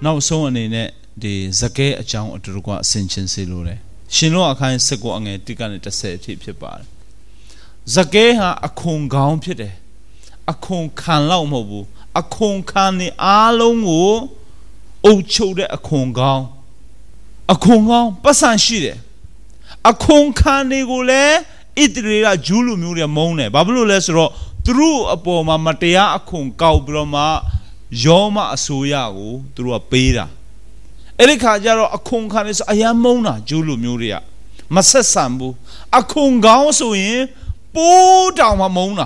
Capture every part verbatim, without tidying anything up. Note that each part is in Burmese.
နောက်ဆုံးအနေနဲ့ဒီဇကဲအကြောင်းအတူတကွအဆင်ခြင်စေလိုတယ်ရှင်လောအခန်း၁၉အငယ်၁ကနေ၁၀အထိဖြစ်ပါတယ်ဇကဲဟာအခွန်ကောင်းဖြစ်တယ်အခွန်ခံလောက်မဟုတ်ဘူးအခွန်ခံနေအားလုံးကိုအုပ်ချုပ်တဲ့အခွန်ကောင်းအခွန်ကောင်းပတ်စံရှိတယ်အခွန်ခံတွေကိုလည်းဣသရေလဂျူးလူမျိုးတွေမုန်းတယ်ဘာဖြစ်လို့လဲဆိုတော့သူတို့အပေါ်မှာမတရားအခွန်ကောက်ပြီးတော့မှယောမအစိုးရကိုသူတို့ကပေးတာအဲ့ဒီခါကျတော့အခွန်ခံနေဆိုအယံမုန်းတာဂျူးလူမျိုးတွေကမဆက်ဆံဘူးအခွန်ကောင်းဆိုရင်ပိုးတောင်မှမုန်းတာ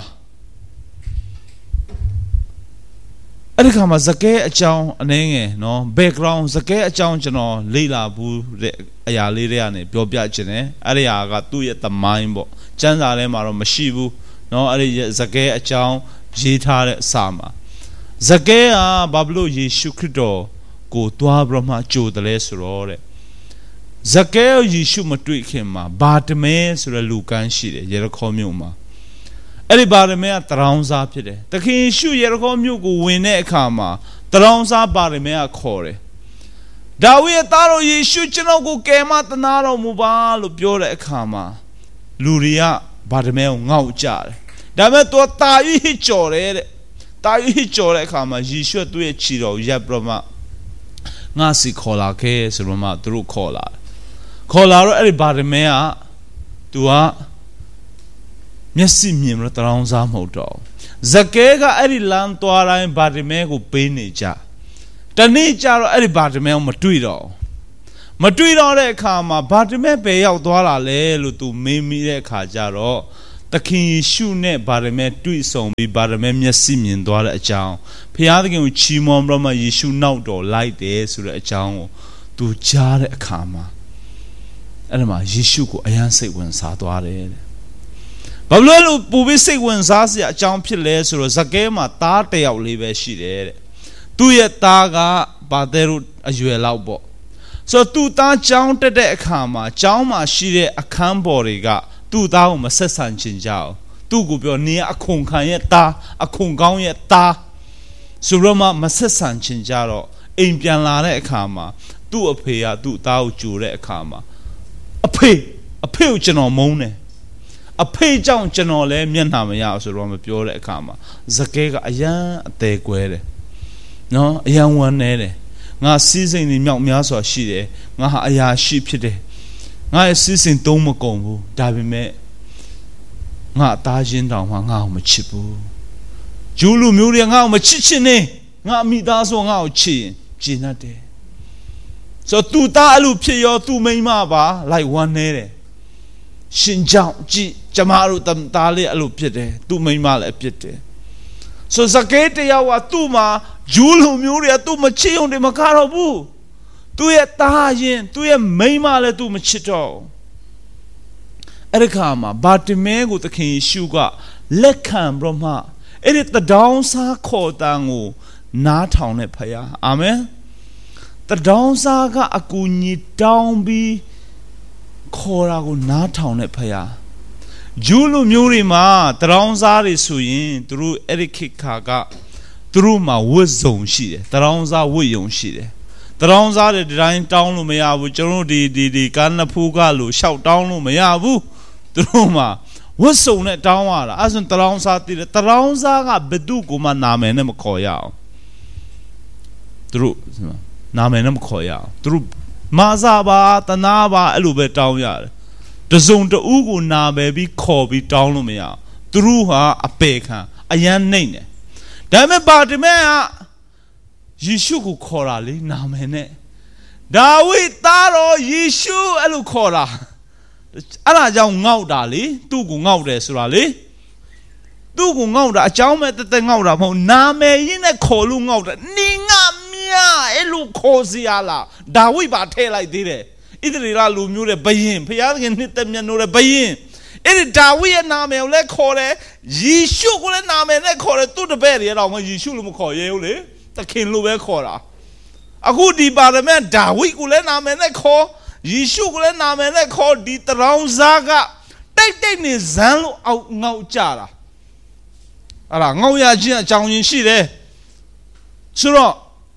အဲ့ဒီခါမှာဇကဲအကြောင်းအနေငယ်နော် background ဇကဲအကြောင်းကျွန်တော်လေ့လာဘူးတဲ့အရာလေးတွေကနေပြောပြခြင်းတယ်အဲ့ဒီဟာကသူ့ရဲ့သမိုင်းပေါ့ကျမ်းစာထဲမှာတော့မရှိဘူးနော်အဲ့ဒီဇကဲအကြောင်းရေးထားတဲ့အစာမှာဇကဲဟာဘာလို့ယေရှုခရစ်တော်ကိုတွားပြီးမှကြိုတယ်လဲဆိုတော့တဲ့ဇကဲယေရှုမတွေ့ခင်မှာဘာတမဲဆိုတဲ့လူကန်းရှိတယ်ယေရခေါမြို့မှာအဲ့ဒီဘာရမဲကတရောင်းစားဖြစ်တယ်တခင်ယေရှုယေရခေါမြို့ကိုဝင်တဲ့အခါမှာတရောင်းစားဘာရမဲကခေါ်တယ်ဒါဝိဒ်ရဲ့သားတော်ယေရှုကျွန်တော်ကိုကယ်မသနာတော်မူပါလို့ပြောတဲ့အခါမှာလူတွေကဘာရမဲကိုငေါ့ကြတယ်ဒါပေမဲ့သူတာယူဟစ်ကြော်တယ်တဲ့တာယူဟစ်ကြော်တဲ့အခါမှာယေရှုသူ့ရဲ့ခြေတော်ရပ်ပြီးတော့မှငါစီခေါ်လာခဲ့ဆိုတော့မှသူတို့ခေါ်လာခေါ်လာတော့အဲ့ဒီဘာရမဲကသူကမျက်စိမြင်လို့တရောင်းစားမဟုတ်တော့ဇကဲကအဲ့ဒီလမ်းသွားတိုင်းဘာရမဲကိုပေးနေကြတနေ့ကျတော့အဲ့ဒီဘာရမဲကိုမတွေ့တော့မတွေ့တော့တဲ့အခါမှာဘာရမဲပဲရောက်သွားလာလဲလို့သူမေးမိတဲ့အခါကျတော့သခင်ယေရှုနဲ့ဘာရမဲတွေ့ဆုံပြီးဘာရမဲမျက်စိမြင်သွားတဲ့အကြောင်းဖခင်သခင်ကိုချီးမွမ်းပြီးမှယေရှုနောက်တော်လိုက်တယ်ဆိုတဲ့အကြောင်းကိုသူကြားတဲ့အခါမှာအဲ့ဒါမှာယေရှုကိုအယမ်းစိတ်ဝင်စားသွားတယ်တဲ့ဘာလို့လဲပူပြီးစိတ်ဝင်စားစရာအကြောင်းဖြစ်လဲဆိုတော့ဇကဲမှာသားတစ်ယောက်လေးပဲရှိတယ်တဲ့သူ့ရဲ့သားကဘာတဲရုအရွယ်လောက်ပေါ့ဆိုတော့သူ့သားကျောင်းတက်တဲ့အခါမှာကျောင်းမှာရှိတဲ့အခန်းပေါ်တွေကသူ့သားကိုမဆက်ဆံချင်ကြအောင်သူ့ကိုပြောနေအခွန်ခံရဲ့သားအခွန်ကောင်းရဲ့သားဆိုတော့မှမဆက်ဆံချင်ကြတော့အိမ်ပြန်လာတဲ့အခါမှာသူ့အဖေကသူ့သားကိုကြိုတဲ့အခါမှာအဖေအဖေကိုကျွန်တော်မုန်းတယ်အဖေကြောင့်ကျွန်တော်လည်းမျက်နှာမရအောင်ဆိုတော့မပြောတဲ့အခါမှာဇကဲကအယံအသေးကွဲတယ်နော်အယံဝမ်းနေတယ်ငါစီးစိမ်တွေမြောက်များစွာရှိတယ်ငါဟာအရာရှိဖြစ်တယ်ငါရဲ့စီးစိမ်သုံးမကုန်ဘူးဒါပေမဲ့ငါအသားချင်းတောင်မှငါ့ကိုမချစ်ဘူးဂျူးလူမျိုးတွေငါ့ကိုမချစ်ချင်နဲ့ငါအမိသားစုငါ့ကိုချစ်ရင်ကျဉ်တ်တယ်ဆိုတော့သူသားအလိုဖြစ်ရောသူမိန်းမပါလိုက်ဝမ်းနေတယ်ရှင်ကြောင့်ကြည်ကျမတို့တမ်သားလေးအလိုဖြစ်တယ်သူမိန်းမလည်းဖြစ်တယ်ဆိုဇကဲတရားကသူ့မှာဂျူးလူမျိုးတွေကသူ့မချစ်ုံတွေမကားတော့ဘူးသူ့ရဲ့သားရင်သူ့ရဲ့မိန်းမလည်းသူ့မချစ်တော့အဲ့ဒီခါမှာဘာတိမဲကိုသခင်ယေရှုကလက်ခံပြီးတော့မှအဲ့ဒီတဒေါင်းစားခေါ်တန်ကိုနားထောင်တဲ့ဖခင်အာမင်တဒေါင်းစားကအကူညီတောင်းပြီးခေါ်တာကိုနားထောင်တဲ့ဖခင်ဂျူးလူမျိုးတွေမှာတဒေါင်းစားတွေဆိုရင်သူတို့အဲ့ဒီခေတ်ခါကသူတို့မှာဝတ်စုံရှိတယ်တဒေါင်းစားဝတ်ယုံရှိတယ်တရောင်းစားတဲ့ဒီတိုင်းတောင်းလို့မရဘူးကျွန်တော်ဒီဒီဒီကန်းနဖူးကလို့ရှောက်တောင်းလို့မရဘူးသူတို့မှာဝတ်စုံနဲ့တောင်းရတာအဲဆိုတရောင်းစားတည်တယ်တရောင်းစားကဘယ်သူကိုမှနာမည်နဲ့မခေါ်ရအောင်သူတို့နာမည်နဲ့မခေါ်ရအောင်သူတို့မာစာပါတနာပါအဲ့လိုပဲတောင်းရတယ်တစုံတဦးကိုနာမည်ပြီးခေါ်ပြီးတောင်းလို့မရအောင်သူတို့ဟာအပေခံအယမ်းနှိမ့်တယ်ဒါပေမဲ့ပါတမဲကယေရှုကိုခေါ်တာလေနာမည်နဲ့ဒါဝိဒ်သားတော်ယေရှုအဲ့လိုခေါ်တာအဲ့ဒါကြောင့်ငေါ့တာလေသူ့ကိုငေါ့တယ်ဆိုတာလေသူ့ကိုငေါ့တာအကြောင်းမဲ့တသက်ငေါ့တာမဟုတ်နာမည်ရင်းနဲ့ခေါ်လို့ငေါ့တာနေငါမြအဲ့လိုခေါ်စီရလားဒါဝိဒ်ပါထဲလိုက်သေးတယ်ဣသရေလလူမျိုးတဲ့ဘယင်ဖျားသခင်နှစ်သက်မြတ်နိုးတဲ့ဘယင်အဲ့ဒီဒါဝိဒ်ရဲ့နာမည်ကိုလည်းခေါ်တယ်ယေရှုကိုလည်းနာမည်နဲ့ခေါ်တယ်သူ့တပည့်တွေတော့မယေရှုလို့မခေါ်ရဲဘူးလေသခင်လိုပဲခေါ်တာအခုဒီပါရမန်ဒါဝိဒ်ကိုလည်းနာမည်နဲ့ခေါ်ယေရှုကိုလည်းနာမည်နဲ့ခေါ်ဒီတရောင်းစားကတိတ်တိတ်နေဇန်းလို့အောက်ငေါ့ကြတာအဲ့ဒါငေါ့ရခြင်းအကြောင်းရင်းရှိတယ်ဆိုတော့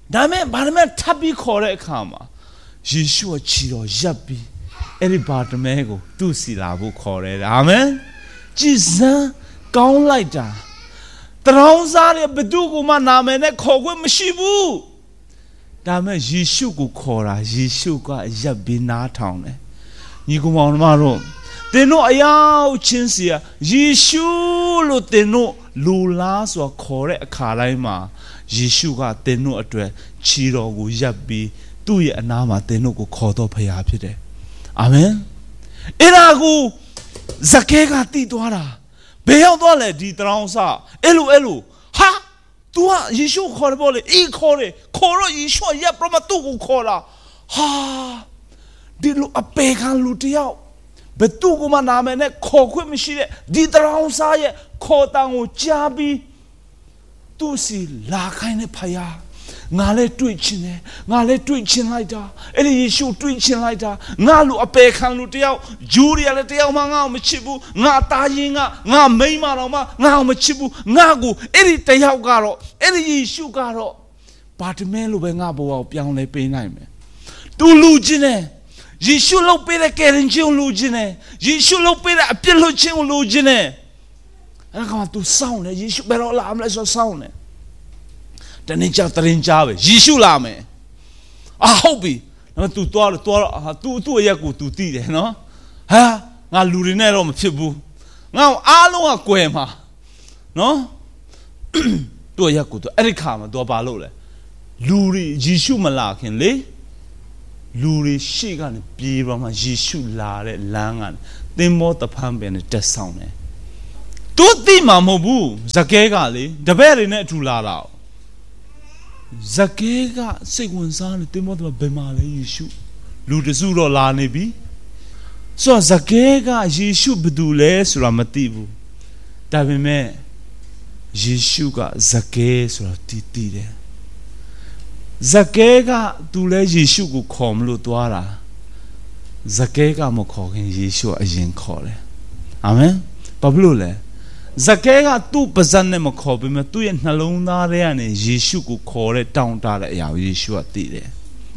ဒါမဲ့ဘာမှထပ်ပြီးခေါ်တဲ့အခါမှာယေရှုကခြေတော်ရပ်ပြီးအဲ့ဒီဘာတမဲကိုသူ့စီလာဖို့ခေါ်တယ်အာမင်ကြည်စမ်းကောင်းလိုက်တာတရောင်းစားတဲ့ဘသူကမှနာမည်နဲ့ခေါ်ခွင့်မရှိဘူးဒါမဲ့ယေရှုကိုခေါ်တာယေရှုကရပ်ပြီးနားထောင်တယ်ညီကောင်မောင်မတို့သင်တို့အရောက်ချင်းစီယေရှုလို့သင်တို့လူလားဆိုခေါ်တဲ့အခါတိုင်းမှာယေရှုကသင်တို့အတွက်ခြေတော်ကိုရပ်ပြီးသူ့ရဲ့အနားမှာသင်တို့ကိုခေါ်တော်ဖရာဖြစ်တယ်အာမင်အဲ့ဒါကိုဇကဲကတည်သွားတာဘယ်ရောက်သွားလဲဒီတရောင်းစားအဲ့လိုအဲ့လိုဟာ तू ကယေရှုခေါ်တယ်ပေါ့လေအေးခေါ်တယ်ခေါ်တော့ယေရှုရပ်ပြမသူ့ကိုခေါ်တာဟာဒီလိုအပေခံလူတယောက်ဘယ်သူကမှနာမည်နဲ့ခေါ်ခွင့်မရှိတဲ့ဒီတရောင်းစားရဲ့ခေါ်တန်ကိုကြားပြီးသူ့စီလာခိုင်းတဲ့ဖယားငါလည်းတွေ့ချင်တယ်ငါလည်းတွေ့ချင်လိုက်တာအဲ့ဒီယေရှုတွေ့ချင်လိုက်တာငါလူအပေခံလူတယောက်ဂျူရီရလည်းတယောက်မှငါ့ကိုမချစ်ဘူးငါတာရင်ကငါမိန်းမတော်မှငါ့ကိုမချစ်ဘူးငါကိုအဲ့ဒီတယောက်ကတော့အဲ့ဒီယေရှုကတော့ဘာတမဲလိုပဲငါဘဝကိုပြောင်းလဲပေးနိုင်မယ်သူလူချင်းတယ်ယေရှုလုပ်ပေးတဲ့ကယ်တင်ခြင်းကိုလူချင်းတယ်ယေရှုလုပ်ပေးတဲ့အပြစ်လွတ်ခြင်းကိုလူချင်းတယ်အဲ့ဒါကမှ तू စောင့်တယ်ယေရှုဘယ်တော့လာမလဲဆိုစောင့်တယ်တနေ့ကျတရင်ကြားပဲယေရှုလာမယ်အာဟုတ်ပြီနော် तू သွားတော့သွားတော့ဟာ तू သူ့အရက်ကို तू သိတယ်နော်ဟာငါလူတွေနဲ့တော့မဖြစ်ဘူးငါအားလုံးကကွယ်မှာနော်သူ့အရက်ကို तू အဲ့ဒီခါမှာ तू ဘာလုပ်လဲလူတွေယေရှုမလာခင်လေလူတွေရှေ့ကနေပြေးပါမှယေရှုလာတဲ့လမ်းကနေသင်္ဘောတဖန်းပင်နဲ့တက်ဆောင်တယ်သူသိမှာမဟုတ်ဘူးဇကဲကလေတပည့်တွေနဲ့အထူလာတာဇကဲကစိတ်ဝင်စားနေသင်္ဘောတဖန်းဘယ်မှာလဲယေရှုလူတစုတော့လာနေပြီဆိုတော့ဇကဲကယေရှုဘယ်သူလဲဆိုတာမသိဘူးဒါပေမဲ့ယေရှုကဇကဲဆိုတာသိသိတယ်ဇကဲကသူလဲယေရှုကိုခေါ်မလို့သွားတာဇကဲကမခေါ်ခင်ယေရှုအရင်ခေါ်တယ်အာမင်ဘာဖြစ်လို့လဲဇကဲကသူ့ပါဇက်နဲ့မခေါ်ပေမဲ့သူ့ရဲ့နှလုံးသားထဲကနေယေရှုကိုခေါ်တဲ့တောင်းတတဲ့အရာကိုယေရှုကသိတယ်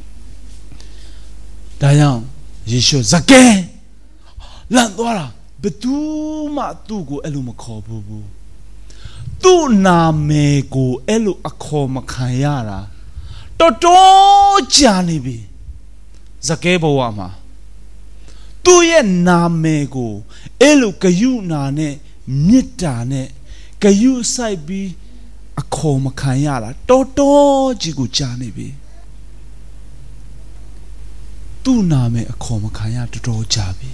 ဒါကြောင့်ယေရှုဇကဲလန့်သွားတာဘယ်သူမှသူ့ကိုအဲ့လိုမခေါ်ဘူးဘူးသူ့နာမည်ကိုအဲ့လိုအခေါ်မခံရတာတော်တော်ကြာနေပြီဇကဲဘဝမှာသူ့ရဲ့နာမည်ကိုအဲ့လိုဂယုနာနဲ့မေတ္တာနဲ့ဂယုစိုက်ပြီးအခေါ်မခံရတာတော်တော်ကြီးကိုကြာနေပြီသူ့နာမည်အခေါ်မခံရတော်တော်ကြာပြီ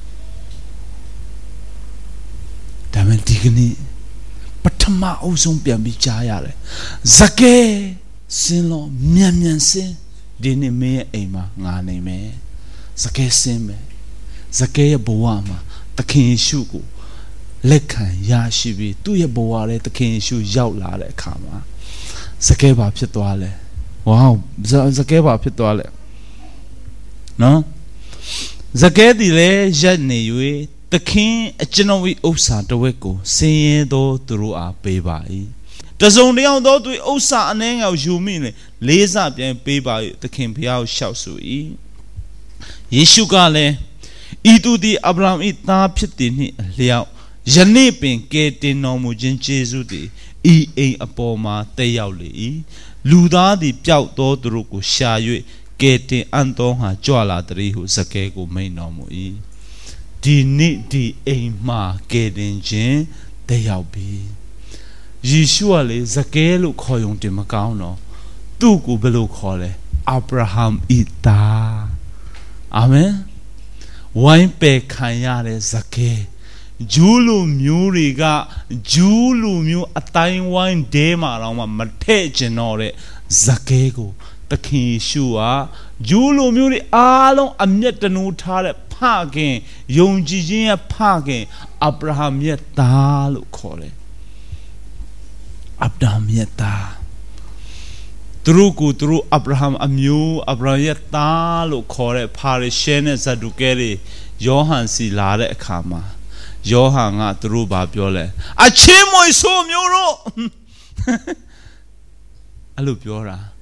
ဒါမှဒီကနေ့ပထမအဦးဆုံးပြန်ပြီးကြားရတယ်ဇကဲစင်လို့မြန်မြန်စင်ဒီနေ့မင်းရဲ့အိမ်မှာငါနေမယ်ဇကဲစင်မယ်ဇကဲရဲ့ဘဝမှာသခင်ယေရှုကိုလက်ခံရရှိပြီးသူ့ရဲ့ဘဝထဲသခင်ယေရှုရောက်လာတဲ့အခါမှာဇကဲဘာဖြစ်သွားလဲဝေါဇကဲဘာဖြစ်သွားလဲနော်ဇကဲဒီလေရက်နေ၍သခင်အကျွန်ုပ်၏ဥစ္စာတစ်ဝက်ကိုဆင်းရဲသောသူတို့အားပေးပါ၏တစုံတယောက်သောသူဥစ္စာအနှဲငယ်ယူမိလေလေးစားပြန်ပေးပါ၏သခင်ဘုရားကိုရှောက်ဆို၏ယေရှုကလည်းဤသူသည်အာဗြဟံ၏သားဖြစ်သည်နှင့်အလျောက်ယနေ့ပင်ကယ်တင်တော်မူခြင်းကျေးဇူးသည်ဤအိမ်အပေါ်မှာတက်ရောက်လေ၏လူသားသည်ပျောက်သောသူတို့ကိုရှာ၍ကယ်တင်အံ့သောဟာကြွလာတည်းဟုဇကဲကိုမိန့်တော်မူ၏ဒီနေ့ဒီအိမ်မှာကယ်တင်ခြင်းတက်ရောက်ပြီယေရှုကလေဇကဲလို့ခေါ်ရုံတင်မကောင်းတော့သူ့ကိုဘယ်လိုခေါ်လဲအာဗြဟံဤသားအာမင်ဝိုင်းပယ်ခံရတဲ့ဇကဲဂျူးလူမျိုးတွေကဂျူးလူမျိုးအတိုင်းဝိုင်းဒဲမှာတော့မထည့်ကျင်တော့တဲ့ဇကဲကိုသခင်ယေရှုကဂျူးလူမျိုးတွေအားလုံးအမျက်တနူးထားတဲ့ဖခင်ယုံကြည်ခြင်းရဲ့ဖခင်အာဗြဟံရဲ့သားလို့ခေါ်တယ်အာဗြဟံရဲ့သားသူတို့ကိုသူတို့အာဗြဟံအမျိုးအာဗြဟံရဲ့သားလို့ခေါ်တဲ့ဖာရိရှဲနဲ့ဇဒုကဲတွေယောဟန်စီလာတဲ့အခါမှာယောဟန်ကသူတို့ဘာပြောလဲအချင်းမွေဆိုမျိုးတို့အဲ့လိုပြောတာ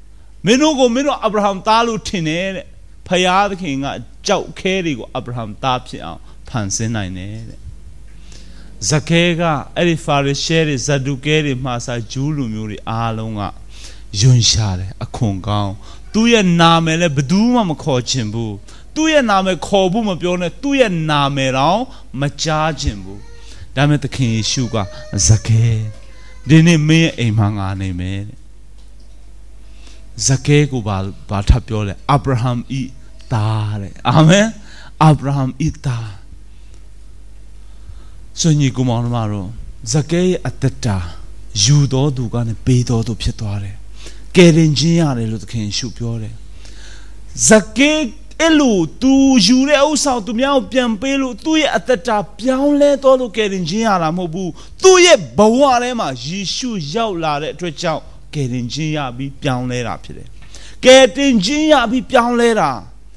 မင်းတို့ကိုမင်းတို့အာဗြဟံသားလို့ထင်တယ်တဲ့ဖယားသခင်ကကြောက်ခဲတွေကိုအာဗြဟံသားဖြစ်အောင်ဖန်ဆင်းနိုင်တယ်တဲ့ဇခဲကအဲ့ဒီဖာရီရှဲတွေဇဒုကဲတွေမှာစာဂျူးလူမျိုးတွေအားလုံးကယွန်ရှာတယ်အခွန်ကောင်းသူ့ရဲ့နာမည်လည်းဘယ်သူမှမခေါ်ချင်ဘူးသူ့ရဲ့နာမည်ခေါ်ဖို့မပြောနဲ့သူ့ရဲ့နာမည်တော့မကြားချင်ဘူးဒါမဲ့သခင်ယေရှုကဇခဲဒီနေ့မင်းရဲ့အိမ်မှာငါနေမယ်တဲ့ဇခဲကိုဘာဘာထပ်ပြောလဲအာဗြဟံဤသားတဲ့အာမင်အာဗြဟံဤသားဆိုညီကူမောင်မတော်ဇခဲရဲ့အတ္တတာယူတော်သူကနဲ့ပေးတော်သူဖြစ်သွားတယ်ကယ်တင်ခြင်းရတယ်လို့သခင်ယေရှုပြောတယ်ဇခဲအဲ့လိုသူယူတဲ့ဥစ္စာသူများကိုပြန်ပေးလို့သူ့ရဲ့အတ္တတာပြောင်းလဲတော်လို့ကယ်တင်ခြင်းရတာမဟုတ်ဘူးသူ့ရဲ့ဘဝထဲမှာယေရှုရောက်လာတဲ့အတွက်ကြောင့်ကယ်တင်ခြင်းရပြီးပြောင်းလဲတာဖြစ်တယ်ကယ်တင်ခြင်းရပြီးပြောင်းလဲတာ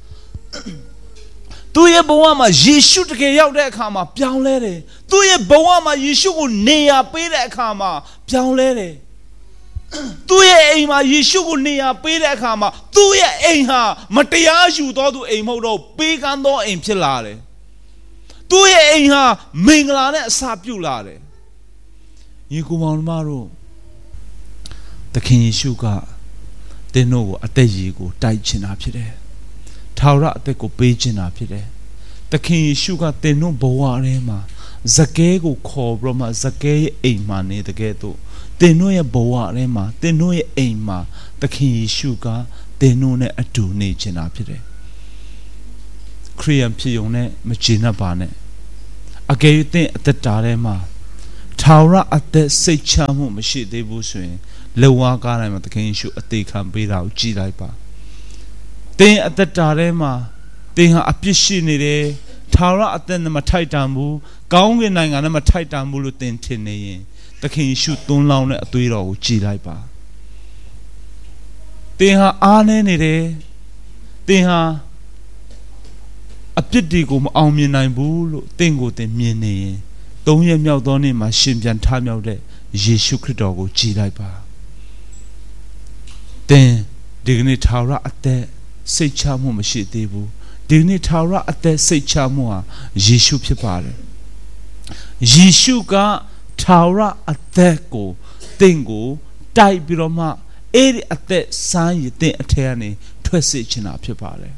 သူ့ရဲ့ဘဝမှာယေရှုတကယ်ရောက်တဲ့အခါမှာပြောင်းလဲတယ်သူ့ရဲ့ဘဝမှာယေရှုကိုနေရာပေးတဲ့အခါမှာပြောင်းလဲတယ်သူ့ရဲ့အိမ်မှာယေရှုကိုနေရာပေးတဲ့အခါမှာသူ့ရဲ့အိမ်ဟာမတရားယူသောသူအိမ်မဟုတ်တော့ပေးကမ်းသောအိမ်ဖြစ်လာတယ်သူ့ရဲ့အိမ်ဟာမင်္ဂလာနဲ့အစာပြုတ်လာတယ်ညီကိုမောင်မတို့သခင်ယေရှုကတင်းတို့ကိုအသက်ရည်ကိုတိုက်ချင်တာဖြစ်တယ်ထာဝရအသက်ကိုပေးချင်တာဖြစ်တယ်သခင်ယေရှုကတင်းတို့ဘဝထဲမှာဇကဲကိုခေါ်ပြီးတော့မှဇကဲရဲ့အိမ်မှာနေတကယ်တော့တင်တို့ရဲ့ဘဝထဲမှာတင်တို့ရဲ့အိမ်မှာသခင်ယေရှုကတင်တို့နဲ့အတူနေချင်တာဖြစ်တယ်ခရိယန်ဖြစ်ုံနဲ့မကျေနပ်ပါနဲ့အကယ်၍တင်အသက်တာထဲမှာထာဝရအသက်စိတ်ချမှုမရှိသေးဘူးဆိုရင်လောဝါကားတိုင်းမှာသခင်ယေရှုအသေးခံပေးတာကိုကြည်လိုက်ပါတင်အသက်တာထဲမှာတင်ဟာအပြစ်ရှိနေတယ်ထာဝရအသက်နဲ့မထိုက်တန်ဘူးကောင်းကင်နိုင်ငံနဲ့မထိုက်တန်ဘူးလို့တင်ထင်နေရင်သခင်ယေရှုသွန်းလောင်းတဲ့အသွေးတော်ကိုကြည်လိုက်ပါသင်ဟာအားနည်းနေတယ်သင်ဟာအပြစ်တွေကိုမအောင်မြင်နိုင်ဘူးလို့သင်ကိုသင်မြင်နေရင်သုံးရက်မြောက်သောနေ့မှာရှင်ပြန်ထမြောက်တဲ့ယေရှုခရစ်တော်ကိုကြည်လိုက်ပါသင်ဒီကနေ့ထာဝရအသက်စိတ်ချမှုမရှိသေးဘူးဒီကနေ့ထာဝရအသက်စိတ်ချမှုဟာယေရှုဖြစ်ပါတယ်ယေရှုကထာဝရအသက်ကိုသင်ကိုတိုက်ပြီးတော့မှအဲ့ဒီအသက်စားရည်သင်အထက်ကနေထွက်စေချင်တာဖြစ်ပါတယ်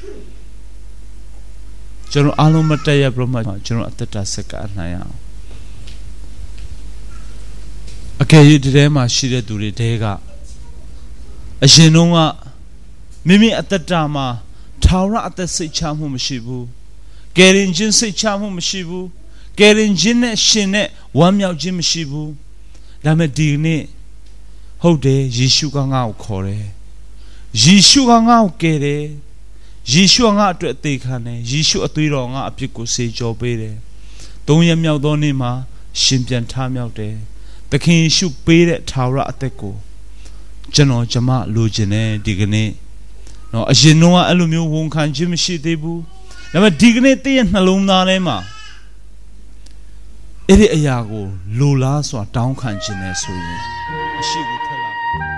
ကျွန်တော်အားလုံးမတက်ရပြီးတော့မှကျွန်တော်အသက်တာစက္ကန့်နိုင်အောင်အကယ်၍ဒီထဲမှာရှိတဲ့သူတွေတဲကအရင်တုန်းကမိမိအသက်တာမှာထာဝရအသက်စိတ်ချမှုမရှိဘူးကယ်တင်ခြင်းစိတ်ချမှုမရှိဘူးကယ်တင်ခြင်းနဲ့ရှင်နဲ့ဝမ်းမြောက်ခြင်းမရှိဘူးဒါပေမဲ့ဒီနေ့ဟုတ်တယ်ယေရှုကငါ့ကိုခေါ်တယ်ယေရှုကငါ့ကိုကယ်တယ်ယေရှုကငါ့အတွက်အသေးခံတယ်ယေရှုအသွေးတော်ငါအပြစ်ကိုဆေးကြောပေးတယ်သုံးရက်မြောက်သောနေ့မှာရှင်ပြန်ထမြောက်တယ်သခင်ယေရှုပေးတဲ့ထာဝရအသက်ကိုကျွန်တော်ကျမလိုချင်တယ်ဒီကနေ့နော်အရင်တော့အဲ့လိုမျိုးဝန်ခံခြင်းမရှိသေးဘူးဒါပေမဲ့ဒီကနေ့တည့်ရဲ့နှလုံးသားထဲမှာအဲ့ဒီအရာကိုလိုလားစွာတောင်းခံခြင်းနဲ့ဆိုရင်အရှိကို